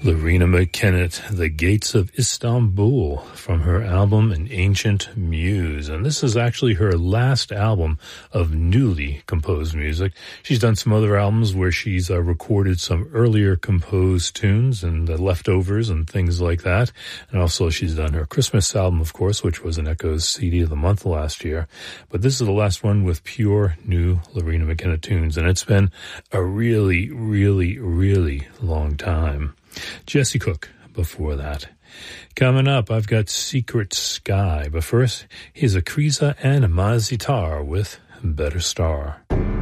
Loreena McKennitt, The Gates of Istanbul, from her album An Ancient Muse. And this is actually her last album of newly composed music. She's done some other albums where she's recorded some earlier composed tunes and leftovers and things like that. And also she's done her Christmas album, of course, which was an Echoes CD of the Month last year. But this is the last one with pure new Loreena McKennitt tunes. And it's been a really, really, really long time. Jesse Cook before that. Coming up, I've got Secret Sky. But first, here's Akriza and Mazitar with Better Star.